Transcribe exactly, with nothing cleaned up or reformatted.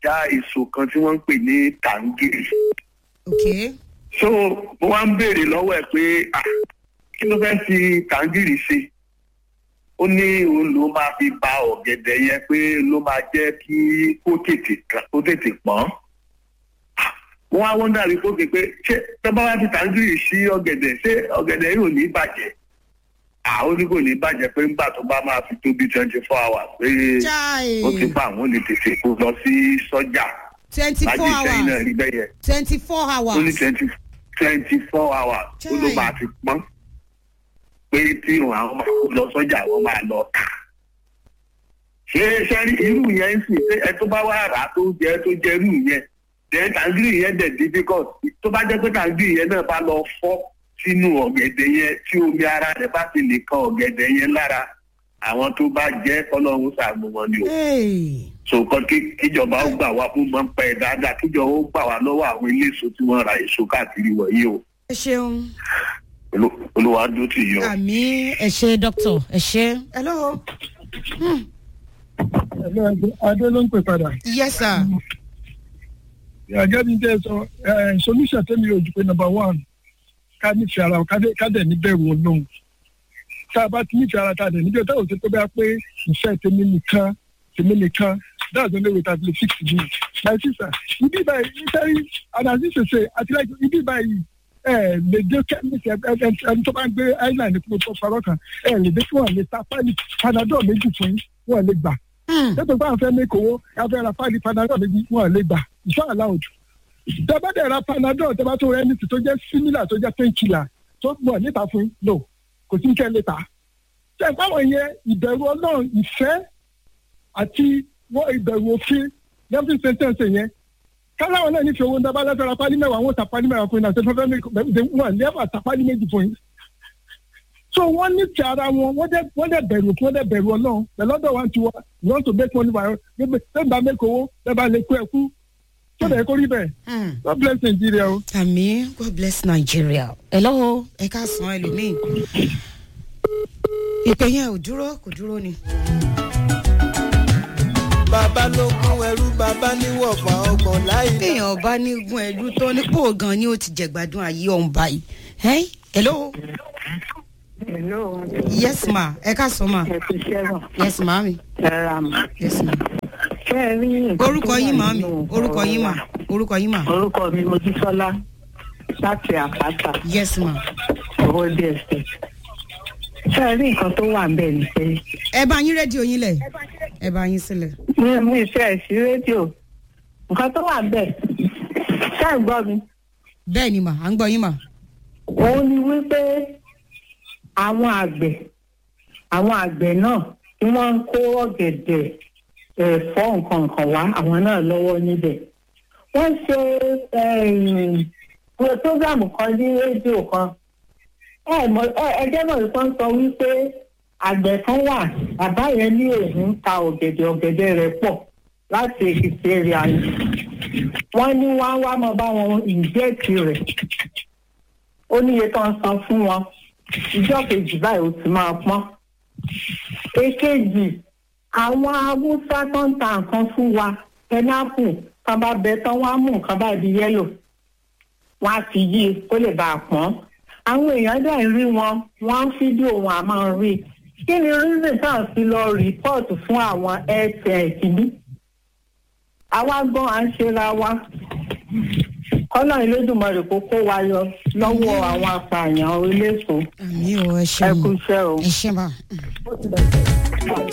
já èso kan tí wọ́n ń pè ní tàǹgìrì. okay. so mo wá ń béèrè lọ́wọ́ ẹ̀ pé ah kí ló fẹ́ fi tàǹgìrì ṣe. ó ní òun ló máa fi ba ọ̀gẹ̀dẹ̀ yẹn pé ló máa jẹ́ kí kó tètè kó tètè pọ́n. wọ́n á wọ́n dàbí kó pé ṣé tọ́ba wá fi tàǹgìrì sí ọ̀gẹ̀dẹ̀ ṣé ọ̀gẹ̀dẹ̀ yóò ní bàjẹ́. àwọn ní kò ní bàjẹ́ pé nígbà tó bá máa fi tó bí twenty four hours pé ó ti bá àwọn lè tètè kó lọ sí sọ́jà. twenty four hours twenty four hours. ó ní twenty four hours ó ló máa fi pọ́n pé tí àwọn máa kó lọ sọ́jà wọ́n máa lọ kà. ṣé sẹ́rí irú yẹn ń sìn ẹ tó bá wà rà tó jẹ́ tó jẹ́ irú yẹn then tàǹgìrì yẹn dẹ̀ difficult tó bá jẹ́ pé tàǹgìrì yẹn náà bá lọ fọ́ sínú ọ̀gẹ̀dẹ̀ yẹn tí omi ara rẹ̀ bá ti lè kan ọ̀gẹ̀dẹ̀ yẹn lára àwọn tó bá jẹ́ kọ́lọ́run ṣàánú wọn ni o. sòkan kíjọba ó gbà wá fún mọ́ pẹ́ dáadáa kíjọba ó gbà wá lọ́wọ́ àwọn iléeṣó tí wọ́n ra èso káàkiri wọ̀nyí o. ẹ ṣeun. olúwa dó tì yọ. àmì ẹ ṣe dókítà ẹ ṣe. hello. adé ló ń pè padà. yes sir. gẹ́gẹ́ bí n tẹ́ sọ solution tẹ́mi ò ju pé number one ká nífẹ̀ẹ́ ara ká dẹ̀ níbẹ̀rù Ọlọ́run tá a bá ti nífẹ̀ẹ́ ara tá a dẹ̀ níbẹ̀rù tá a ò ṣe tó bá pé ìfẹ́ tèmi nìkan tèmi nìkan that's the only way that we fix the deal. my sister ibi báyìí nítorí àdàsí ṣèṣe àti láti ibi báyìí ẹ lè dé kẹ́míìsì ẹni tó bá ń gbé island ní kúrò tó farọ́ kan ẹ lè dé kí wọ́n lè ta pálí panadol méjì fún wọn lè gbà. lẹ́tọ̀ bá ń fẹ́ mẹ́kọ̀ọ́ káfẹ́ ra pálí panadol méjì wọn lè gbà ìṣọ́ àláòjù. tẹ́bá dẹ̀ ra panadol tẹ́bá tó rẹ́ nítorí tó jẹ́ similar tó jẹ́ painkiller tó mọ̀ níta fún no kò sí kẹ́ lè ta. ṣé báwọn yẹn ìbẹ̀rù Ọlọ́run ìfẹ́ àti wọ́n ìbẹ̀rù òfin lẹ́fí sẹ́ńtẹ̀ǹsì yẹn káláwọn náà nífẹ̀ẹ́ owó dábàá lẹ́fẹ̀ẹ́ ra pálí mẹ́wàá wọ́n ta pálí mẹ́wàá fún yín àti fẹ́fẹ́ wọn lẹ́fà ta pálí méjì fún yín. so wọ́n nífẹ̀ẹ́ ara wọn wọ́n dẹ̀ bẹ̀rù wọ́n dẹ̀ bẹ̀rù Ọlọ́run lọ́dọ̀ wa ti wá you want to make money by bẹ́ẹ̀ bá mẹ́kọ̀ owó bẹ́ẹ̀ bá lè kú ẹ̀ kú tó bẹ̀ kó rí bẹ́ẹ̀. God bless Nigeria o. àmín God bless Nigeria. ẹ lọ́wọ́ ẹ ká san ẹlòmíì ìpè yẹn ò dúró kò dúró ni. bàbá ló gún ẹrú bàbá níwọ̀fà ọgbọ̀n láì. èèyàn bá ní gún ẹrú tó ní pò gan ni ó ti jẹ̀gbádùn ayé ọ̀hún báyìí. hello. hello. yes ma ẹ ká sọ ma. ẹ fi ṣẹ́rọ̀. yes ma mi. ẹ ra ma. yes ma. ṣé ẹ rí nǹkan. orúkọ yín ma mi orúkọ yín ma orúkọ yín ma. orúkọ mi Mojísọ́lá láti àpáta. yes ma. owó díẹ̀ sí. ṣé ẹ rí nǹkan tó wà ń bẹ̀ ni pé. ẹ bá yín rédíò yín lẹ̀ ẹ bá yín sílẹ̀. mi mú iṣẹ́ ẹ̀ sí rédíò nǹkan tó wà ń bẹ̀ ṣé ẹ gbọ́ mi. bẹ́ẹ̀ ni mà à ń gbọ́ yín mà. òun ni wípé àwọn àgbẹ̀ àwọn àgbẹ̀ náà tí wọ́n ń kó ọ̀gẹ̀dẹ̀ ẹ̀fọ́ nǹkan nǹkan wá àwọn náà lọ́wọ́ níbẹ̀. wọ́n ṣe prógámù kan ní rédíò kan ẹjẹ́ náà kan sọ wípé àgbẹ̀ kan wà bàbá yẹn ní òun ń ta ọ̀gẹ̀dẹ̀ ọ̀gẹ̀dẹ̀ rẹ̀ pọ̀ láti Èkìtì èrè àyè wọ́n ní wọ́n á wá mọ́ bá wọn ìjẹ́ẹ̀tì rẹ̀ ó níye tó ń san fún wọn ìjọ́ kejì báyìí ó ti máa pọ́n. èkejì àwọn Haúsá tó ń ta nǹkan fún wa pẹnápù kan bá bẹ tán wọ́n á mú nǹkan báyìí di yẹ́lò wọ́n á fi yí kó lè bá a pọ́n. àwọn èèyàn dẹ̀ ń rí wọn wọ́n á fídíò wọn a máa rí kí ni reason tá à ń fi lọ rìpọ́ọ̀tù fún àwọn health kìíní. àwa gbọ́n à ń ṣera wa kọ́nà Elédùmarè kó kó wa yọ lọ́wọ́ àwọn apààyàn eléso. àmì ò ẹ ṣe ẹ kú iṣẹ́ o. ẹ ṣe máa.